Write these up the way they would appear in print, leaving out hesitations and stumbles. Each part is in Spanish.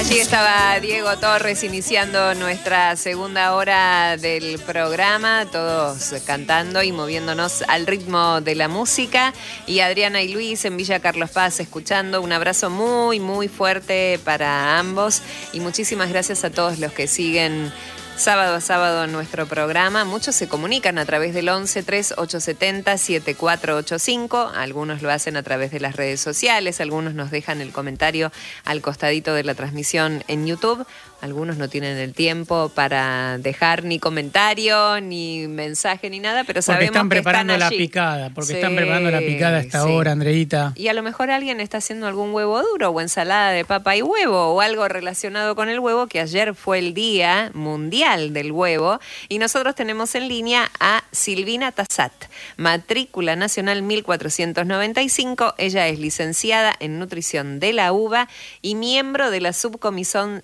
Allí estaba Diego Torres iniciando nuestra segunda hora del programa, todos cantando y moviéndonos al ritmo de la música. Y Adriana y Luis en Villa Carlos Paz escuchando. Un abrazo muy, muy fuerte para ambos. Y muchísimas gracias a todos los que siguen sábado a sábado en nuestro programa. Muchos se comunican a través del 11 3870 7485. Algunos lo hacen a través de las redes sociales. Algunos nos dejan el comentario al costadito de la transmisión en YouTube. Algunos no tienen el tiempo para dejar ni comentario, ni mensaje, ni nada, pero sabemos que están preparando la picada. Porque están preparando la picada a esta hora, Andreita. Y a lo mejor alguien está haciendo algún huevo duro o ensalada de papa y huevo o algo relacionado con el huevo, que ayer fue el Día Mundial del Huevo. Y nosotros tenemos en línea a Silvina Tassat, matrícula nacional 1495. Ella es licenciada en nutrición de la UBA y miembro de la subcomisión,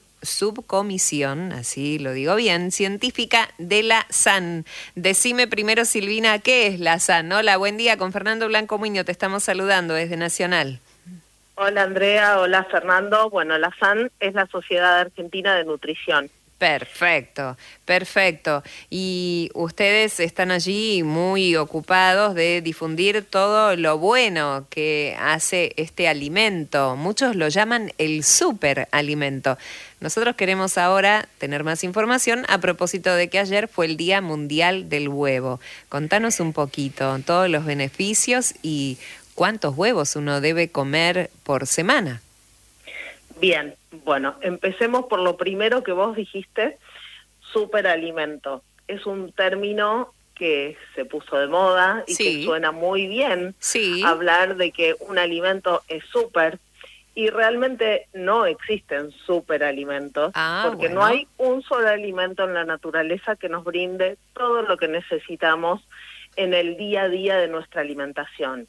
así lo digo bien, científica de la SAN. Decime primero, Silvina, ¿qué es la SAN? Hola, buen día, con Fernando Blanco Muñoz te estamos saludando desde Nacional. Hola Andrea, hola Fernando. Bueno, la SAN es la Sociedad Argentina de Nutrición. Perfecto, perfecto. Y ustedes están allí muy ocupados de difundir todo lo bueno que hace este alimento. Muchos lo llaman el superalimento. Nosotros queremos ahora tener más información a propósito de que ayer fue el Día Mundial del Huevo. Contanos un poquito todos los beneficios y cuántos huevos uno debe comer por semana. Bien, bueno, empecemos por lo primero que vos dijiste, superalimento. Es un término que se puso de moda y que suena muy bien hablar de que un alimento es súper, y realmente no existen superalimentos, porque no hay un solo alimento en la naturaleza que nos brinde todo lo que necesitamos en el día a día de nuestra alimentación.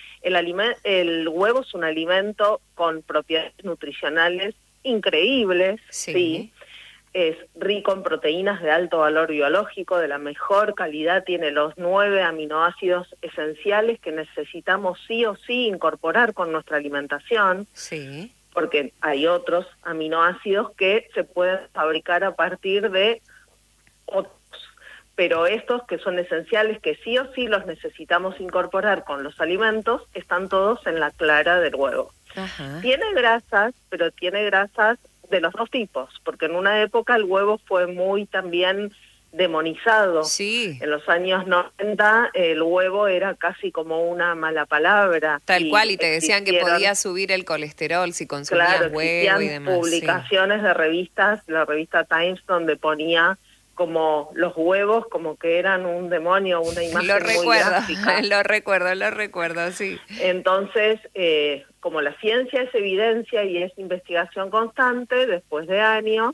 El huevo es un alimento con propiedades nutricionales increíbles, sí. Es rico en proteínas de alto valor biológico, de la mejor calidad, tiene los 9 aminoácidos esenciales que necesitamos sí o sí incorporar con nuestra alimentación, porque hay otros aminoácidos que se pueden fabricar a partir de otros. Pero estos que son esenciales, que sí o sí los necesitamos incorporar con los alimentos, están todos en la clara del huevo. Tiene grasas, pero tiene grasas de los dos tipos, porque en una época el huevo fue muy también demonizado. En los años 90 el huevo era casi como una mala palabra. Tal cual, y te decían que podía subir el colesterol si consumías huevo y demás. Publicaciones de revistas, la revista Times, donde ponía como los huevos, como que eran un demonio, una imagen muy gráfica. Lo recuerdo, sí. Entonces, como la ciencia es evidencia y es investigación constante, después de años,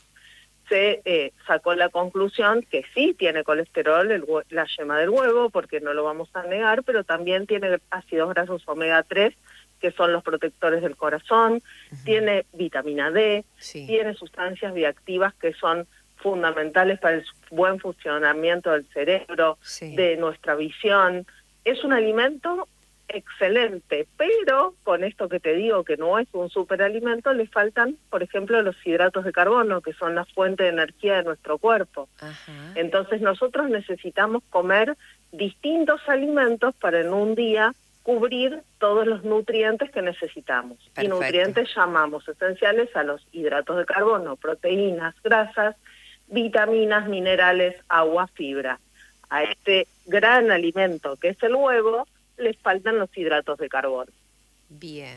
se sacó la conclusión que sí tiene colesterol la yema del huevo, porque no lo vamos a negar, pero también tiene ácidos grasos omega 3, que son los protectores del corazón, tiene vitamina D, tiene sustancias bioactivas que son fundamentales para el buen funcionamiento del cerebro, de nuestra visión. Es un alimento excelente, pero con esto que te digo que no es un superalimento, le faltan, por ejemplo, los hidratos de carbono, que son la fuente de energía de nuestro cuerpo. Entonces nosotros necesitamos comer distintos alimentos para en un día cubrir todos los nutrientes que necesitamos. Y nutrientes llamamos esenciales a los hidratos de carbono, proteínas, grasas, vitaminas, minerales, agua, fibra. A este gran alimento que es el huevo, les faltan los hidratos de carbono. Bien.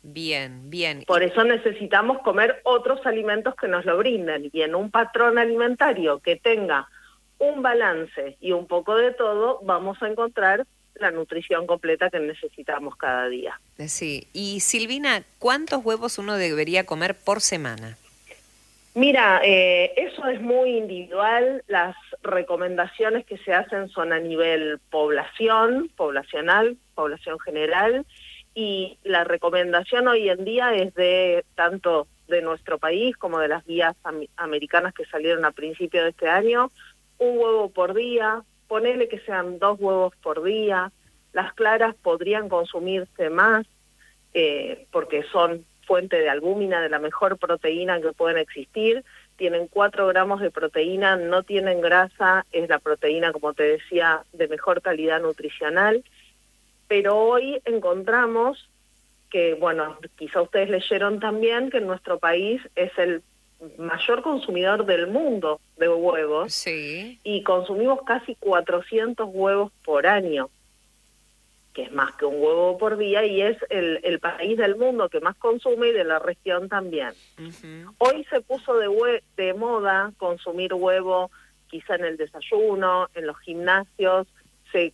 Por eso necesitamos comer otros alimentos que nos lo brinden, y en un patrón alimentario que tenga un balance y un poco de todo, vamos a encontrar la nutrición completa que necesitamos cada día. Sí. Y Silvina, ¿cuántos huevos uno debería comer por semana? Mira, eso es muy individual. Las recomendaciones que se hacen son a nivel poblacional, población general, y la recomendación hoy en día es de tanto de nuestro país como de las guías americanas que salieron a principio de este año, un huevo por día, ponele que sean 2 huevos por día. Las claras podrían consumirse más porque son fuente de albúmina, de la mejor proteína que pueden existir. Tienen 4 gramos de proteína, no tienen grasa, es la proteína, como te decía, de mejor calidad nutricional. Pero hoy encontramos que, bueno, quizá ustedes leyeron también que en nuestro país es el mayor consumidor del mundo de huevos. Sí. Y consumimos casi 400 huevos por año, que es más que un huevo por día, y es el país del mundo que más consume y de la región también. Hoy se puso de moda consumir huevo quizá en el desayuno, en los gimnasios, se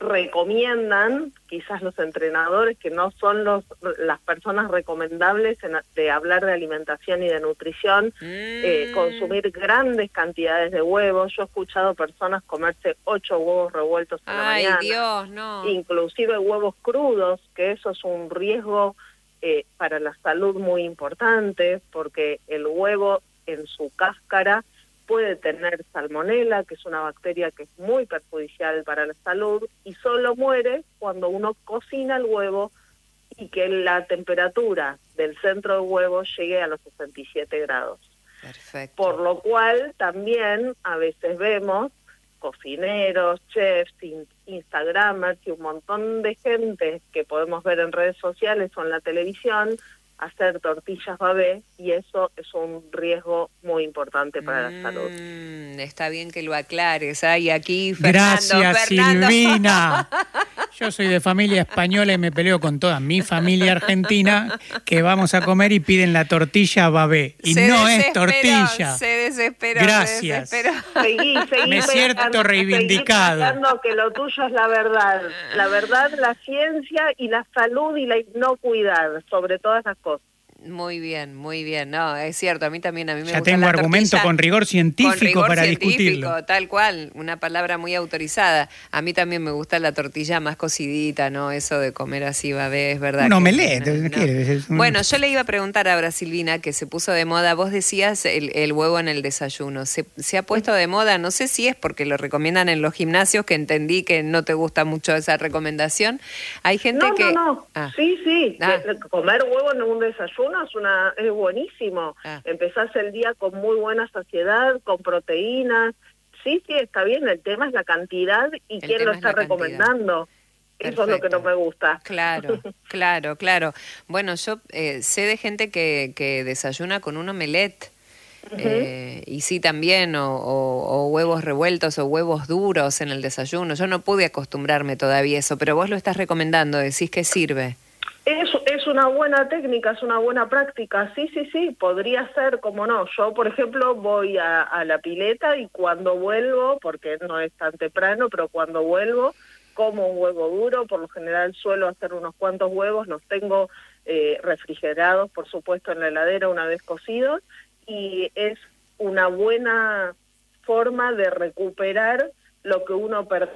recomiendan, quizás los entrenadores, que no son las personas recomendables de hablar de alimentación y de nutrición, consumir grandes cantidades de huevos. Yo he escuchado personas comerse 8 huevos revueltos en la mañana. ¡Ay, Dios, no! Inclusive huevos crudos, que eso es un riesgo para la salud muy importante, porque el huevo en su cáscara puede tener salmonela, que es una bacteria que es muy perjudicial para la salud, y solo muere cuando uno cocina el huevo y que la temperatura del centro del huevo llegue a los 67 grados. Perfecto. Por lo cual también a veces vemos cocineros, chefs, instagramers y un montón de gente que podemos ver en redes sociales o en la televisión hacer tortillas babé, y eso es un riesgo muy importante para la salud. Está bien que lo aclares. Y aquí Fernando. Gracias, Silvina. Yo soy de familia española y me peleo con toda mi familia argentina, que vamos a comer y piden la tortilla babé. Y no es tortilla. Se desesperó. Gracias. Seguí me siento reivindicado. Seguí pensando que lo tuyo es la verdad. La verdad, la ciencia y la salud y la inocuidad, sobre todas las cosas. Muy bien, muy bien. No, es cierto, a mí me ya gusta tengo la argumento tortilla, con rigor científico para discutirlo. Tal cual, una palabra muy autorizada. A mí también me gusta la tortilla más cocidita, ¿no? Eso de comer así babé, es verdad. Un omelette, ¿qué? Bueno, yo le iba a preguntar ahora, Silvina, que se puso de moda. Vos decías el huevo en el desayuno. Se ha puesto de moda, no sé si es porque lo recomiendan en los gimnasios, que entendí que no te gusta mucho esa recomendación. Hay gente que... No. Sí. Comer huevo en un desayuno es buenísimo. Empezás el día con muy buena saciedad, con proteínas. Sí, está bien. El tema es la cantidad y quién lo está recomendando. Perfecto. Eso es lo que no me gusta. Claro. Bueno, yo sé de gente que desayuna con un omelette. Y sí también, o huevos revueltos o huevos duros en el desayuno. Yo no pude acostumbrarme todavía a eso, pero vos lo estás recomendando, decís que sirve. Es una buena técnica, es una buena práctica, sí, podría ser, como no. Yo, por ejemplo, voy a la pileta y cuando vuelvo, porque no es tan temprano, pero cuando vuelvo, como un huevo duro. Por lo general suelo hacer unos cuantos huevos, los tengo refrigerados, por supuesto, en la heladera una vez cocidos, y es una buena forma de recuperar lo que uno perdió.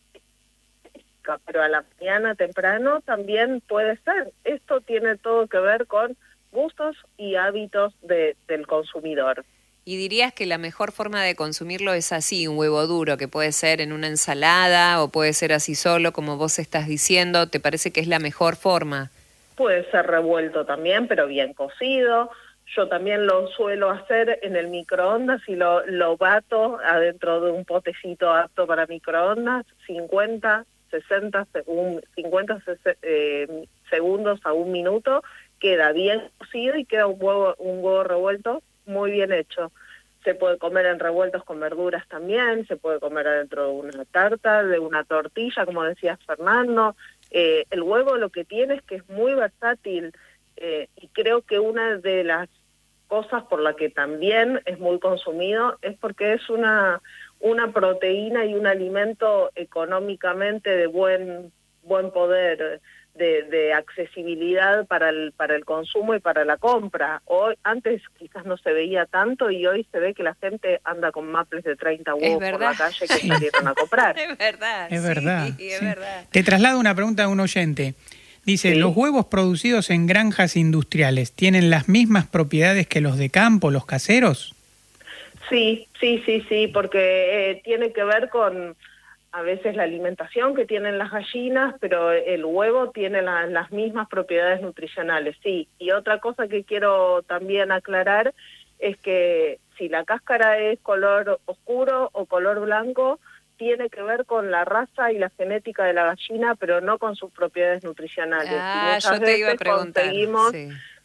Pero a la mañana temprano también puede ser. Esto tiene todo que ver con gustos y hábitos del consumidor. ¿Y dirías que la mejor forma de consumirlo es así, un huevo duro, que puede ser en una ensalada o puede ser así solo, como vos estás diciendo? ¿Te parece que es la mejor forma? Puede ser revuelto también, pero bien cocido. Yo también lo suelo hacer en el microondas y lo bato adentro de un potecito apto para microondas, 50 segundos a un minuto, queda bien cocido y queda un huevo revuelto muy bien hecho. Se puede comer en revueltos con verduras también, se puede comer adentro de una tarta, de una tortilla, como decía Fernando. El huevo lo que tiene es que es muy versátil, y creo que una de las cosas por la que también es muy consumido es porque es una proteína y un alimento económicamente de buen poder, de accesibilidad para el consumo y para la compra. Hoy, antes quizás no se veía tanto y hoy se ve que la gente anda con maples de 30 huevos por la calle que salieron a comprar. Es verdad. Es verdad. Verdad. Te traslado una pregunta a un oyente. Dice, ¿los huevos producidos en granjas industriales tienen las mismas propiedades que los de campo, los caseros? Sí, porque tiene que ver con a veces la alimentación que tienen las gallinas, pero el huevo tiene las mismas propiedades nutricionales, sí. Y otra cosa que quiero también aclarar es que si la cáscara es color oscuro o color blanco, tiene que ver con la raza y la genética de la gallina, pero no con sus propiedades nutricionales. Ah, yo te iba a preguntar. Conseguimos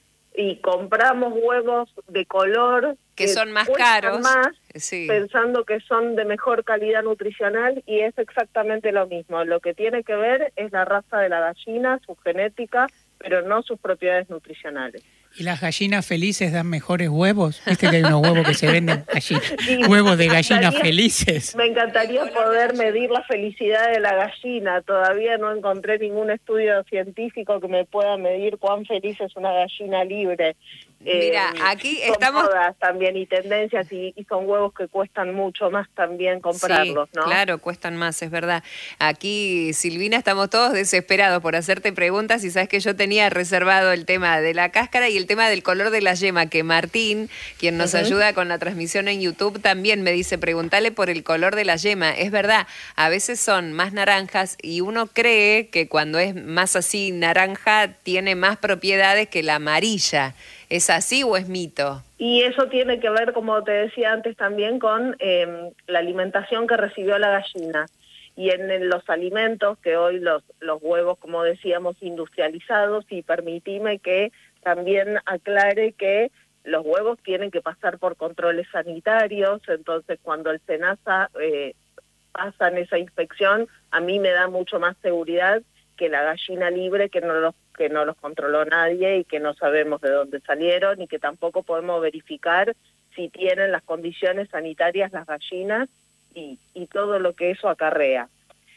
y compramos huevos de color que son más caros, más, pensando que son de mejor calidad nutricional, y es exactamente lo mismo. Lo que tiene que ver es la raza de la gallina, su genética, pero no sus propiedades nutricionales. ¿Y las gallinas felices dan mejores huevos? ¿Viste que hay unos huevos que se venden allí? Huevos de gallinas felices. Me encantaría poder medir la felicidad de la gallina. Todavía no encontré ningún estudio científico que me pueda medir cuán feliz es una gallina libre. Mira, aquí estamos... Son modas también y tendencias, y son huevos que cuestan mucho más también comprarlos, ¿no? Claro, cuestan más, es verdad. Aquí, Silvina, estamos todos desesperados por hacerte preguntas, y sabes que yo tenía reservado el tema de la cáscara y el tema del color de la yema, que Martín, quien nos ayuda con la transmisión en YouTube, también me dice, preguntale por el color de la yema. Es verdad, a veces son más naranjas y uno cree que cuando es más así naranja tiene más propiedades que la amarilla. ¿Es así o es mito? Y eso tiene que ver, como te decía antes, también con la alimentación que recibió la gallina. Y en los alimentos, que hoy los huevos, como decíamos, industrializados, y permitime que también aclare que los huevos tienen que pasar por controles sanitarios, entonces cuando el SENASA pasa en esa inspección, a mí me da mucho más seguridad que la gallina libre, que no los controló nadie y que no sabemos de dónde salieron, y que tampoco podemos verificar si tienen las condiciones sanitarias las gallinas y todo lo que eso acarrea.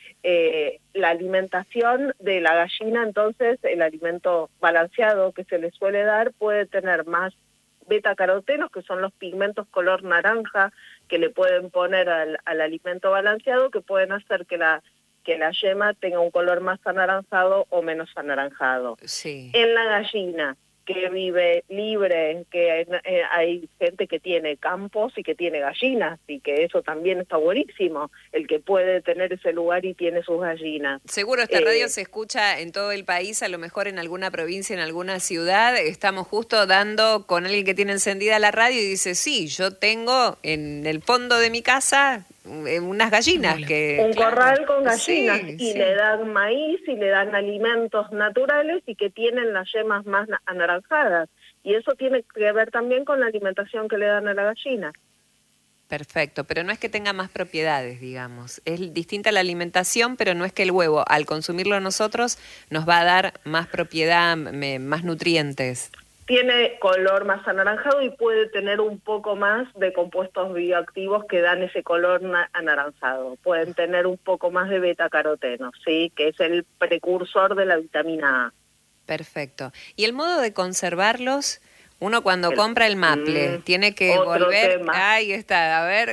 La alimentación de la gallina, entonces, el alimento balanceado que se le suele dar puede tener más betacarotenos, que son los pigmentos color naranja que le pueden poner al alimento balanceado, que pueden hacer que la yema tenga un color más anaranjado o menos anaranjado. Sí. En la gallina que vive libre, que hay gente que tiene campos y que tiene gallinas, y que eso también está buenísimo, el que puede tener ese lugar y tiene sus gallinas. Seguro esta radio se escucha en todo el país, a lo mejor en alguna provincia, en alguna ciudad. Estamos justo dando con alguien que tiene encendida la radio y dice, sí, yo tengo en el fondo de mi casa unas gallinas. Un corral con gallinas, y le dan maíz y le dan alimentos naturales y que tienen las yemas más anaranjadas. Y eso tiene que ver también con la alimentación que le dan a la gallina. Perfecto, pero no es que tenga más propiedades, digamos. Es distinta la alimentación, pero no es que el huevo, al consumirlo nosotros, nos va a dar más propiedad, más nutrientes. Tiene color más anaranjado y puede tener un poco más de compuestos bioactivos que dan ese color anaranjado. Pueden tener un poco más de betacaroteno, ¿sí? Que es el precursor de la vitamina A. Perfecto. ¿Y el modo de conservarlos? Uno cuando compra el maple tiene que volver... Tema. Ahí está, a ver,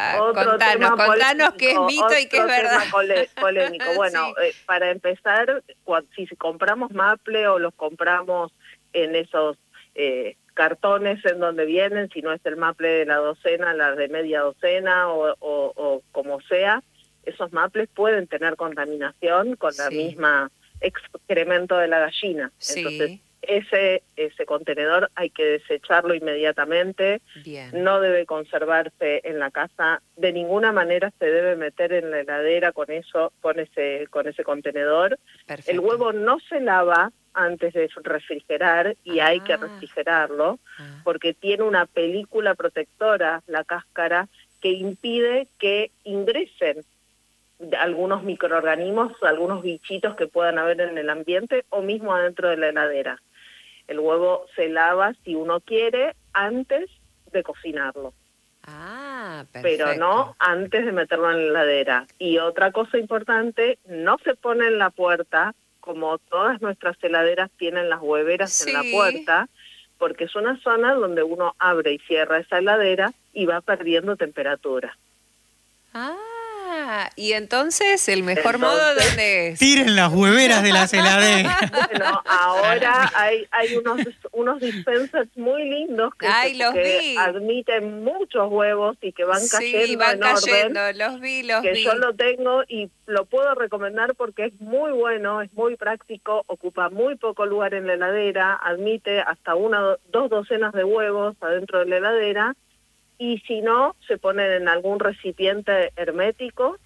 contanos qué es mito y qué es verdad. Polémico. Bueno, sí. Para empezar, si compramos maple o los compramos en esos cartones en donde vienen, si no es el maple de la docena, la de media docena o como sea, esos maples pueden tener contaminación con la misma excremento de la gallina. Sí. Entonces, ese contenedor hay que desecharlo inmediatamente. Bien. No debe conservarse en la casa, de ninguna manera se debe meter en la heladera con ese contenedor. Perfecto. El huevo no se lava antes de refrigerar, y hay que refrigerarlo porque tiene una película protectora, la cáscara, que impide que ingresen algunos microorganismos, algunos bichitos que puedan haber en el ambiente o mismo adentro de la heladera. El huevo se lava, si uno quiere, antes de cocinarlo. Perfecto. Pero no antes de meterlo en la heladera. Y otra cosa importante, no se pone en la puerta, como todas nuestras heladeras tienen las hueveras en la puerta, porque es una zona donde uno abre y cierra esa heladera y va perdiendo temperatura. y entonces, ¿el mejor modo dónde es? Tiren las hueveras de las heladeras. Bueno, ahora hay unos dispensers muy lindos que admiten muchos huevos y que van cayendo en orden. Los vi. Yo lo tengo y lo puedo recomendar porque es muy bueno, es muy práctico, ocupa muy poco lugar en la heladera, admite hasta 2 docenas de huevos adentro de la heladera, y si no, se ponen en algún recipiente hermético,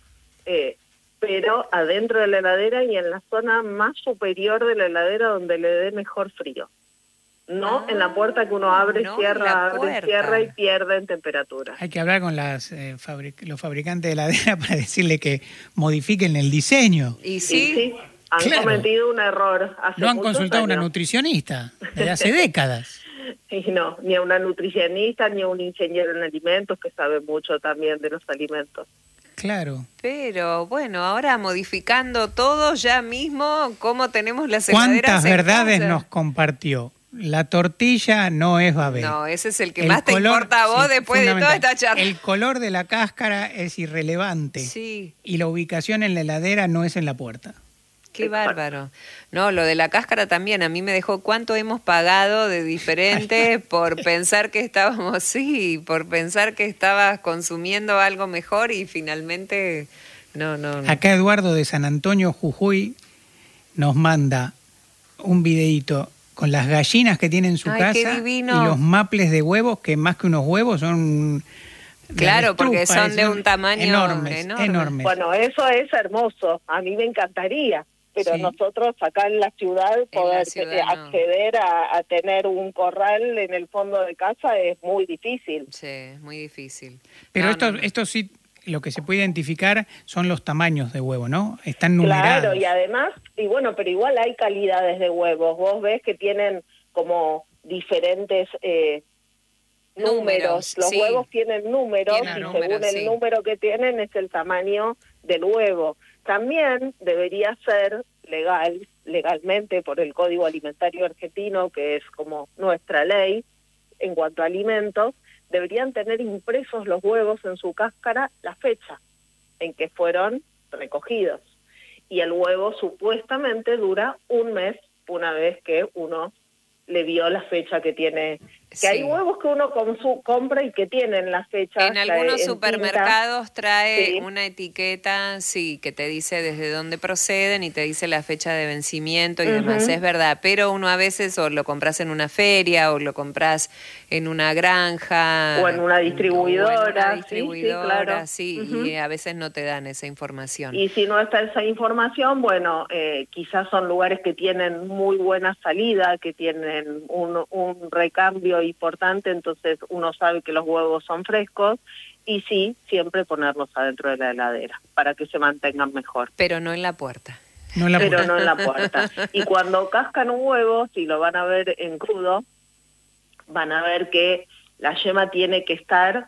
pero adentro de la heladera y en la zona más superior de la heladera donde le dé mejor frío. No en la puerta que uno abre y cierra y pierde en temperatura. Hay que hablar con los fabricantes de heladera para decirle que modifiquen el diseño. Y sí, han cometido un error. No han consultado a una nutricionista desde hace décadas. Y no, ni a una nutricionista, ni a un ingeniero en alimentos que sabe mucho también de los alimentos. Claro. Pero bueno, ahora modificando todo ya mismo, ¿cómo tenemos las heladeras? ¿Cuántas verdades nos compartió? La tortilla no es babé. No, ese es el que más te importa a vos después de toda esta charla. El color de la cáscara es irrelevante. Sí. Y la ubicación en la heladera no es en la puerta. Qué bárbaro. No, lo de la cáscara también, a mí me dejó cuánto hemos pagado de diferente por pensar que por pensar que estabas consumiendo algo mejor y finalmente no. Acá Eduardo de San Antonio, Jujuy, nos manda un videíto con las gallinas que tiene en su casa y los maples de huevos, que más que unos huevos son... Claro, porque son de un tamaño enorme. Bueno, eso es hermoso, a mí me encantaría, pero nosotros acá en la ciudad poder acceder a tener un corral en el fondo de casa es muy difícil. Sí, es muy difícil. Pero esto sí, lo que se puede identificar son los tamaños de huevo, ¿no? Están numerados. Claro, y además, pero igual hay calidades de huevos. Vos ves que tienen como diferentes números. Los huevos tienen números y según el número que tienen es el tamaño del huevo. También debería ser legalmente por el Código Alimentario Argentino, que es como nuestra ley en cuanto a alimentos, deberían tener impresos los huevos en su cáscara la fecha en que fueron recogidos. Y el huevo supuestamente dura un mes una vez que uno le vio la fecha que tiene. Que hay huevos que uno compra y que tienen la fecha. En algunos supermercados trae una etiqueta, que te dice desde dónde proceden y te dice la fecha de vencimiento y demás, es verdad. Pero uno a veces o lo compras en una feria o lo compras en una granja. O en una distribuidora. Claro. Y a veces no te dan esa información. Y si no está esa información, quizás son lugares que tienen muy buena salida, que tienen un recambio importante, entonces uno sabe que los huevos son frescos y siempre ponerlos adentro de la heladera para que se mantengan mejor. Pero no en la puerta. No en la puerta. Y cuando cascan un huevo, si lo van a ver en crudo, van a ver que la yema tiene que estar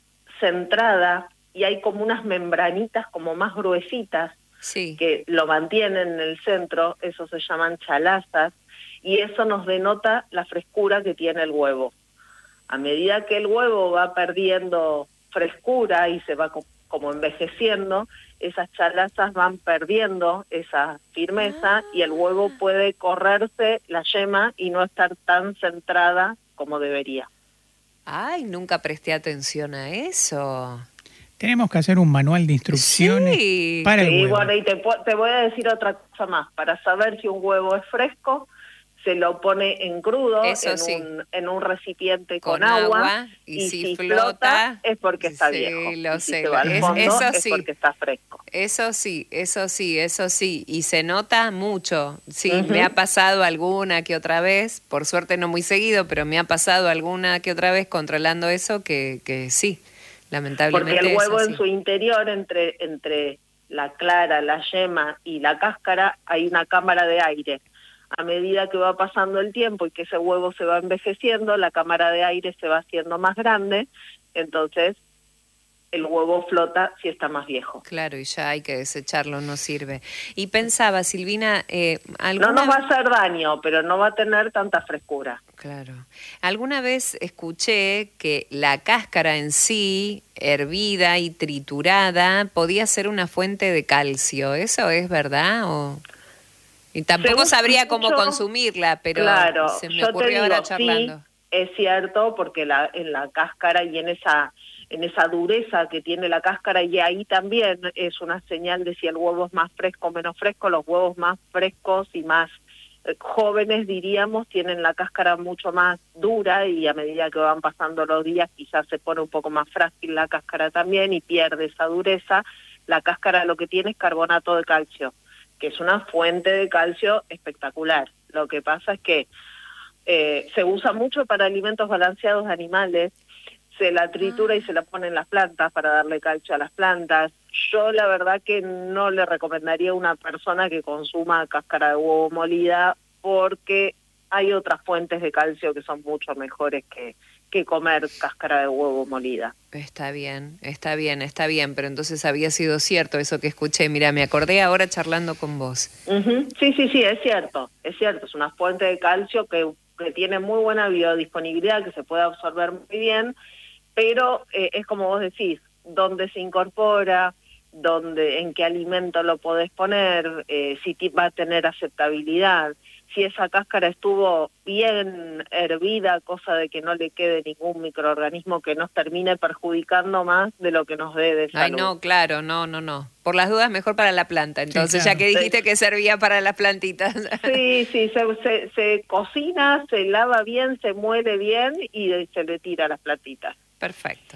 centrada y hay como unas membranitas como más gruesitas que lo mantienen en el centro, eso se llaman chalazas, y eso nos denota la frescura que tiene el huevo. A medida que el huevo va perdiendo frescura y se va como envejeciendo, esas chalazas van perdiendo esa firmeza y el huevo puede correrse la yema y no estar tan centrada como debería. Ay, nunca presté atención a eso. Tenemos que hacer un manual de instrucciones para el huevo. Bueno, y te voy a decir otra cosa más. Para saber si un huevo es fresco, se lo pone en crudo, en un recipiente con agua y si flota es porque está viejo. Lo sé. Si se va al fondo, es porque está fresco. Eso sí. Y se nota mucho. Sí, me ha pasado alguna que otra vez, por suerte no muy seguido, pero me ha pasado alguna que otra vez controlando eso que sí, lamentablemente. Porque el huevo en su interior, entre la clara, la yema y la cáscara, hay una cámara de aire. A medida que va pasando el tiempo y que ese huevo se va envejeciendo, la cámara de aire se va haciendo más grande, entonces el huevo flota si está más viejo. Claro, y ya hay que desecharlo, no sirve. Y pensaba, Silvina, no nos va a hacer daño, pero no va a tener tanta frescura. Claro. Alguna vez escuché que la cáscara en sí, hervida y triturada, podía ser una fuente de calcio. ¿Eso es verdad? Y tampoco sabría cómo consumirla, pero claro, se me ocurrió ahora charlando. Sí, es cierto, porque en la cáscara y en esa dureza que tiene la cáscara, y ahí también es una señal de si el huevo es más fresco o menos fresco. Los huevos más frescos y más jóvenes, diríamos, tienen la cáscara mucho más dura, y a medida que van pasando los días quizás se pone un poco más frágil la cáscara también y pierde esa dureza. La cáscara lo que tiene es carbonato de calcio, que es una fuente de calcio espectacular. Lo que pasa es que se usa mucho para alimentos balanceados de animales, se la tritura y se la pone en las plantas para darle calcio a las plantas. Yo la verdad que no le recomendaría a una persona que consuma cáscara de huevo molida, porque hay otras fuentes de calcio que son mucho mejores que comer cáscara de huevo molida. Está bien, pero entonces había sido cierto eso que escuché. Mira, me acordé ahora charlando con vos. Sí, es cierto, es una fuente de calcio que tiene muy buena biodisponibilidad, que se puede absorber muy bien, pero es como vos decís, dónde se incorpora, en qué alimento lo podés poner, si va a tener aceptabilidad, si esa cáscara estuvo bien hervida, cosa de que no le quede ningún microorganismo que nos termine perjudicando más de lo que nos dé de salud. Ay, no, claro, no. Por las dudas, mejor para la planta. Entonces, sí, claro, ya que dijiste que servía para las plantitas. Sí, se cocina, se lava bien, se muele bien y se le tira a las plantitas. Perfecto.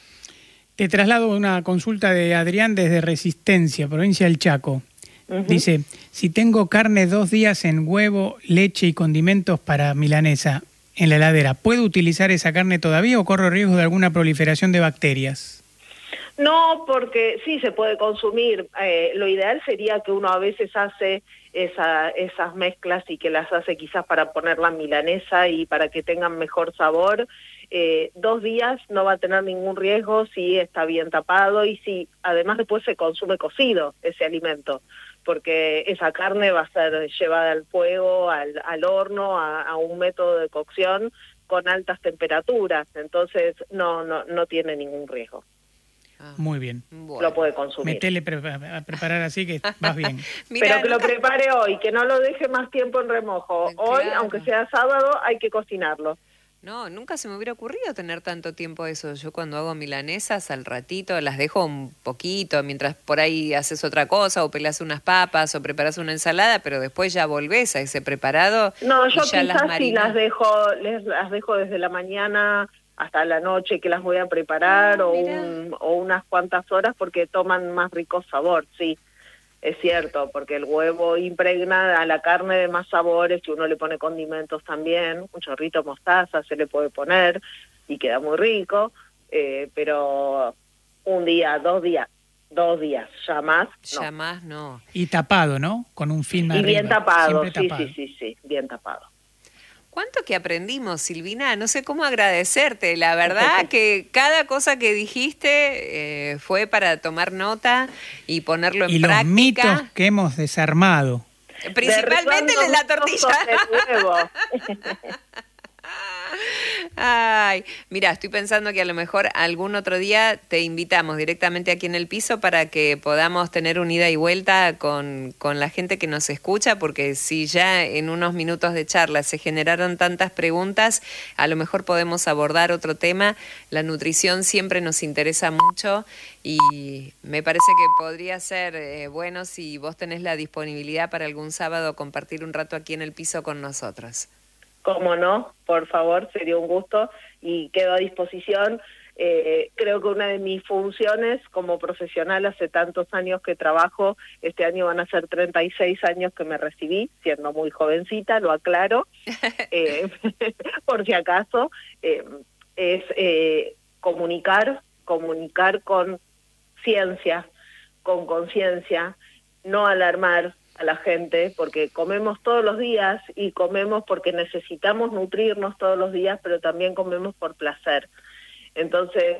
Te traslado una consulta de Adrián desde Resistencia, provincia del Chaco. Dice, si tengo carne 2 días en huevo, leche y condimentos para milanesa en la heladera, ¿puedo utilizar esa carne todavía o corro riesgo de alguna proliferación de bacterias? No, porque sí se puede consumir. Lo ideal sería que uno a veces hace esas mezclas y que las hace quizás para ponerla en milanesa y para que tengan mejor sabor. 2 días no va a tener ningún riesgo si está bien tapado y si además después se consume cocido ese alimento, porque esa carne va a ser llevada al fuego, al horno, a un método de cocción con altas temperaturas, entonces no tiene ningún riesgo. Muy bien. Bueno. Lo puede consumir. Metele a preparar así que vas bien. Pero que lo prepare hoy, que no lo deje más tiempo en remojo. Claro. Hoy, aunque sea sábado, hay que cocinarlo. No, nunca se me hubiera ocurrido tener tanto tiempo eso. Yo cuando hago milanesas al ratito las dejo un poquito, mientras por ahí haces otra cosa o pelas unas papas o preparas una ensalada, pero después ya volvés a ese preparado. No, yo quizás sí las dejo desde la mañana hasta la noche que las voy a preparar o unas cuantas horas porque toman más rico sabor, sí. Es cierto, porque el huevo impregna a la carne de más sabores y uno le pone condimentos también, un chorrito de mostaza se le puede poner y queda muy rico, pero 1 día, 2 días, ya más no. Ya más no. Y tapado, ¿no? Con un film arriba. Y bien tapado, tapado. Sí, bien tapado. ¿Cuánto que aprendimos, Silvina? No sé cómo agradecerte. La verdad que cada cosa que dijiste fue para tomar nota y ponerlo en práctica. Y los mitos que hemos desarmado. Principalmente el de la tortilla. Ay, mira, estoy pensando que a lo mejor algún otro día te invitamos directamente aquí en el piso para que podamos tener un ida y vuelta con la gente que nos escucha, porque si ya en unos minutos de charla se generaron tantas preguntas, a lo mejor podemos abordar otro tema. La nutrición siempre nos interesa mucho y me parece que podría ser bueno si vos tenés la disponibilidad para algún sábado compartir un rato aquí en el piso con nosotros. Cómo no, por favor, sería un gusto y quedo a disposición. Creo que una de mis funciones como profesional, hace tantos años que trabajo, este año van a ser 36 años que me recibí, siendo muy jovencita, lo aclaro, por si acaso, es comunicar con ciencia, con conciencia, no alarmar a la gente, porque comemos todos los días y comemos porque necesitamos nutrirnos todos los días, pero también comemos por placer. Entonces,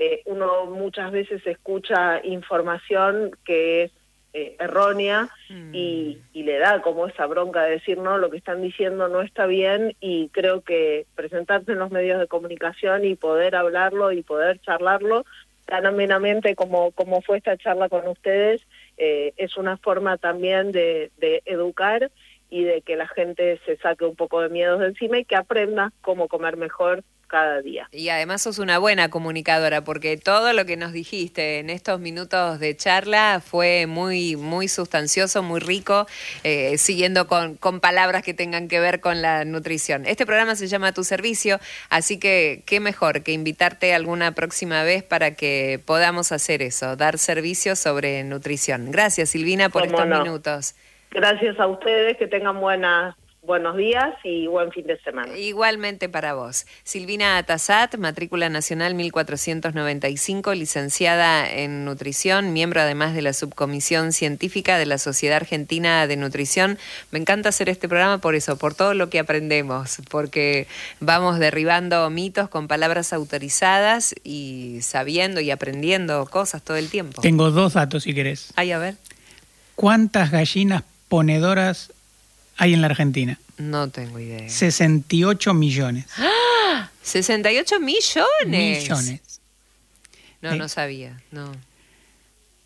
uno muchas veces escucha información que es errónea y le da como esa bronca de decir, no, lo que están diciendo no está bien, y creo que presentarse en los medios de comunicación y poder hablarlo y poder charlarlo tan amenamente como fue esta charla con ustedes, es una forma también de educar y de que la gente se saque un poco de miedos de encima y que aprenda cómo comer mejor cada día. Y además sos una buena comunicadora, porque todo lo que nos dijiste en estos minutos de charla fue muy, muy sustancioso, muy rico, siguiendo con palabras que tengan que ver con la nutrición. Este programa se llama Tu Servicio, así que qué mejor que invitarte alguna próxima vez para que podamos hacer eso, dar servicios sobre nutrición. Gracias, Silvina, por estos minutos. Gracias a ustedes, que tengan buenos días y buen fin de semana. Igualmente para vos. Silvina Atazat, matrícula nacional 1495, licenciada en nutrición, miembro además de la subcomisión científica de la Sociedad Argentina de Nutrición. Me encanta hacer este programa por eso, por todo lo que aprendemos, porque vamos derribando mitos con palabras autorizadas y sabiendo y aprendiendo cosas todo el tiempo. Tengo 2 datos si querés. Ay, a ver. ¿Cuántas gallinas ponedoras hay en la Argentina? No tengo idea. 68 millones. ¡Ah! ¿68 millones? Millones. No sabía, no.